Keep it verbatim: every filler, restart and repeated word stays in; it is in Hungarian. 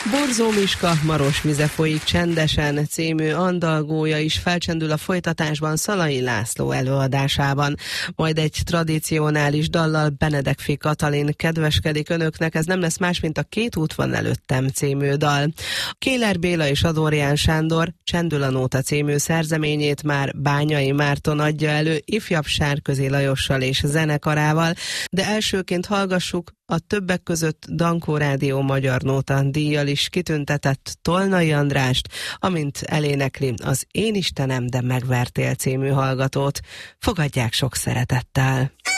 Borzó Miska, Maros vize folyik csendesen című andalgója is felcsendül a folytatásban Szalai László előadásában. Majd egy tradicionális dallal Benedek Katalin kedveskedik önöknek, ez nem lesz más, mint a Két út van előttem című dal. Kéler Béla és Adorján Sándor Csendül a nóta című szerzeményét már Bányai Márton adja elő ifjabb Sárközi Lajossal és zenekarával, de elsőként hallgassuk a többek között Dankó Rádió Magyar Nóta díjjal is kitüntetett Tolnai Andrást, amint elénekli az Én Istenem, de megvertél című hallgatót. Fogadják sok szeretettel!